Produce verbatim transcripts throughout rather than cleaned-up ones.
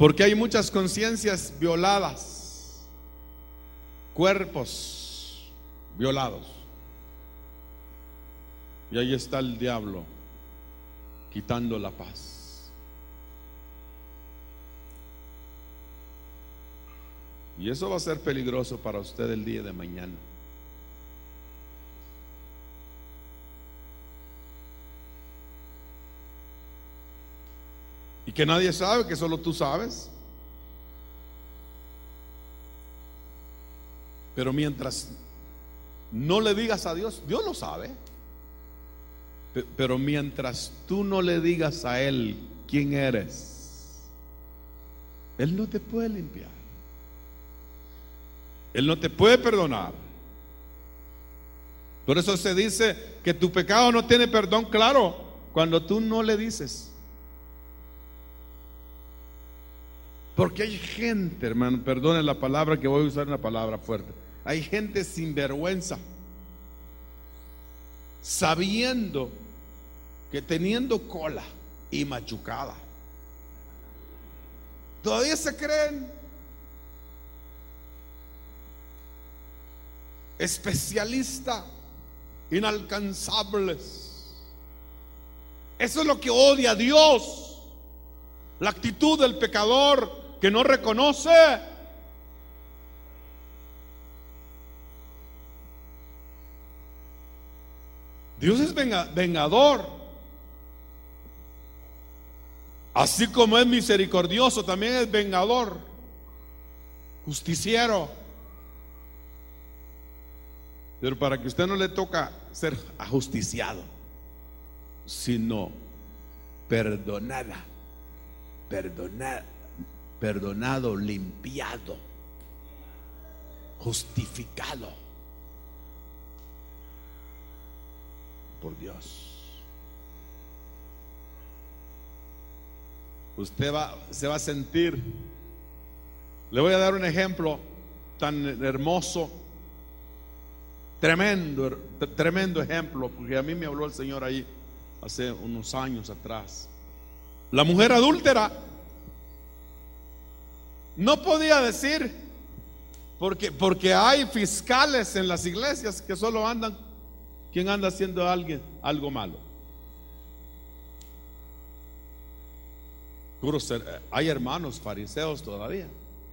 Porque hay muchas conciencias violadas, cuerpos violados. Y ahí está el diablo quitando la paz. Y eso va a ser peligroso para usted el día de mañana. Y que nadie sabe, que solo tú sabes. Pero mientras no le digas a Dios, Dios lo sabe. Pero mientras tú no le digas a Él quién eres, Él no te puede limpiar. Él no te puede perdonar. Por eso se dice que tu pecado no tiene perdón, claro, cuando tú no le dices. Porque hay gente, hermano, perdone la palabra, que voy a usar una palabra fuerte. Hay gente sin vergüenza, sabiendo que teniendo cola y machucada, todavía se creen especialistas, inalcanzables. Eso es lo que odia a Dios, la actitud del pecador que no reconoce. Dios es vengador, así como es misericordioso, también es vengador, justiciero. Pero para que usted no le toca ser ajusticiado, sino perdonada, perdonada, perdonado, limpiado, justificado por Dios. Usted va, se va a sentir. Le voy a dar un ejemplo tan hermoso, tremendo, tremendo ejemplo, porque a mí me habló el Señor ahí hace unos años atrás. La mujer adúltera no podía decir, porque, porque hay fiscales en las iglesias que solo andan, ¿quién anda haciendo a alguien algo malo? Hay hermanos fariseos todavía,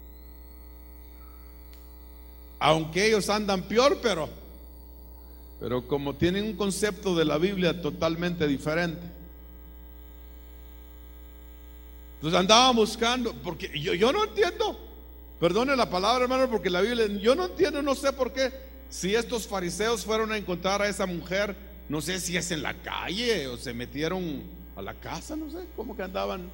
aunque ellos andan peor, pero pero como tienen un concepto de la Biblia totalmente diferente. Entonces andaban buscando, porque yo, yo no entiendo, perdone la palabra, hermano, porque la Biblia, yo no entiendo, no sé por qué, si estos fariseos fueron a encontrar a esa mujer, no sé si es en la calle o se metieron a la casa, no sé, cómo que andaban.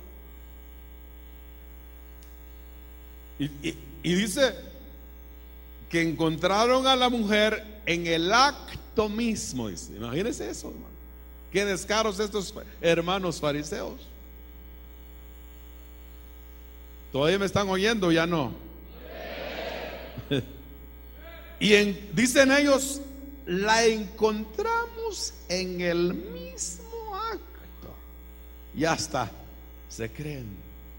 Y, y, y dice que encontraron a la mujer en el acto mismo, dice. Imagínense eso, hermano. Qué descaros estos hermanos fariseos. ¿Todavía me están oyendo? Ya no. Y en, dicen ellos, la encontramos en el mismo acto. Y hasta se creen,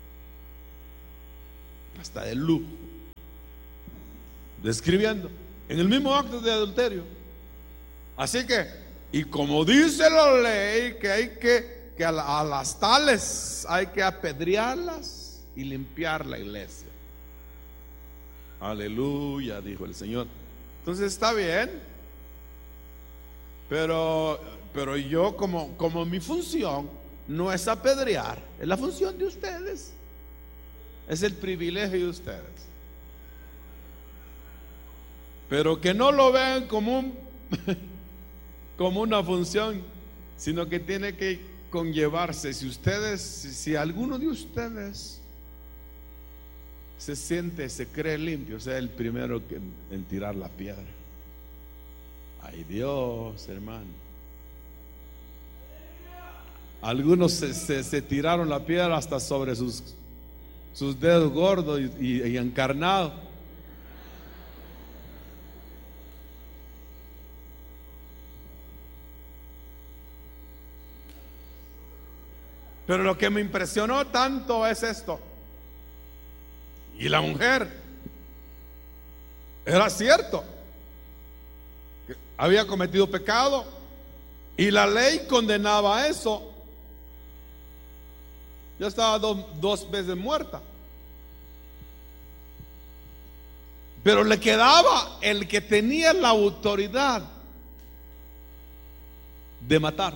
hasta de lujo, describiendo en el mismo acto de adulterio. Así que, y como dice la ley, que hay que, que a, la, a las tales hay que apedrearlas y limpiar la iglesia. Aleluya, dijo el Señor. Entonces está bien, pero, pero yo como, como mi función no es apedrear, es la función de ustedes, es el privilegio de ustedes. Pero que no lo vean como un como una función, sino que tiene que conllevarse. Si ustedes, si, si alguno de ustedes se siente, se cree limpio, sea el primero que, en tirar la piedra. Ay Dios, hermano. Algunos se, se, se tiraron la piedra hasta sobre sus, sus dedos gordos y, y, y encarnados. Pero lo que me impresionó tanto es esto: Y la mujer, era cierto, que había cometido pecado y la ley condenaba eso. Ya estaba dos, dos veces muerta. Pero le quedaba el que tenía la autoridad de matar.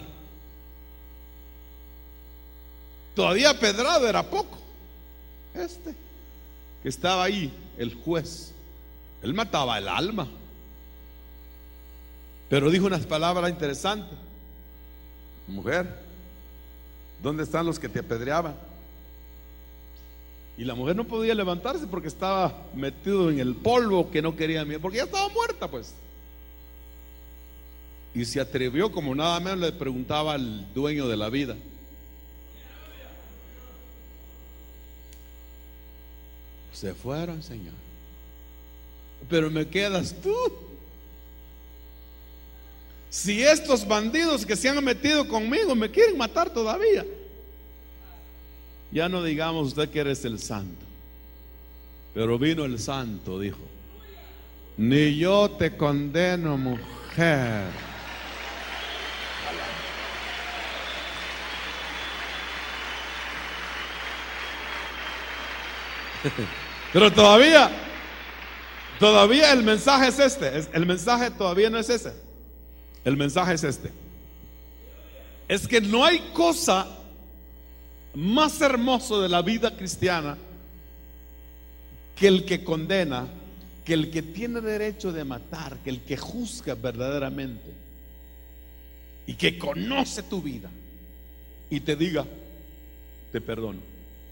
Todavía pedrado era poco. Este que estaba ahí, el juez, él mataba el alma. Pero dijo unas palabras interesantes: mujer, ¿dónde están los que te apedreaban? Y la mujer no podía levantarse porque estaba metido en el polvo, que no quería mirar, porque ya estaba muerta, pues. Y se atrevió, como nada menos le preguntaba al dueño de la vida: se fueron, Señor, pero me quedas tú. Si estos bandidos que se han metido conmigo me quieren matar todavía, ya no digamos usted que eres el santo. Pero vino el santo, dijo: ni yo te condeno, mujer. Pero todavía, todavía el mensaje es este. El mensaje todavía no es ese. El mensaje es este: es que no hay cosa más hermoso de la vida cristiana que el que condena, que el que tiene derecho de matar, que el que juzga verdaderamente y que conoce tu vida y te diga: te perdono.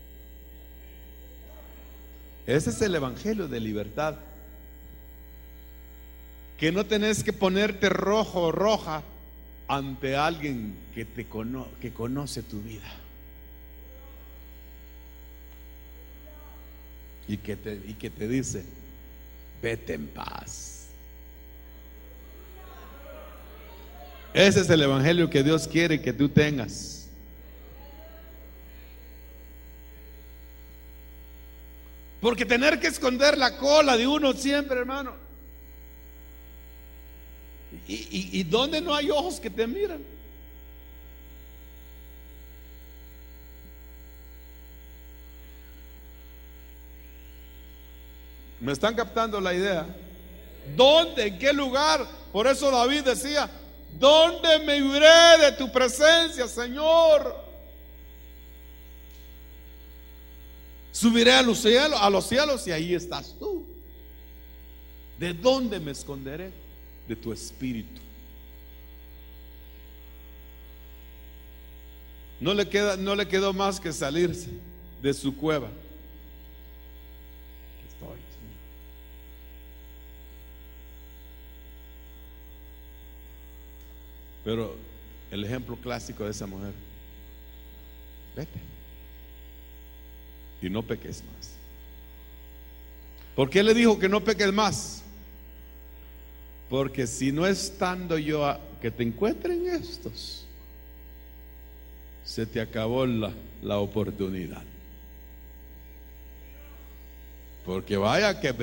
Ese es el evangelio de libertad. Que no tenés que ponerte rojo o roja ante alguien que te cono- que conoce tu vida y que te, y que te dice: vete en paz. Ese es el evangelio que Dios quiere que tú tengas. Porque tener que esconder la cola de uno siempre, hermano. ¿Y, y, y dónde no hay ojos que te miran? ¿Me están captando la idea? ¿Dónde? ¿En qué lugar? Por eso David decía: ¿dónde me iré de tu presencia, Señor? Subiré a los cielos, a los cielos y ahí estás tú. ¿De dónde me esconderé? De tu espíritu. No le queda, no le quedó más que salirse de su cueva. Aquí estoy, Señor. Pero el ejemplo clásico de esa mujer: vete y no peques más. ¿Por qué le dijo que no peques más? Porque si no estando yo a, que te encuentren estos, se te acabó la, la oportunidad. Porque vaya que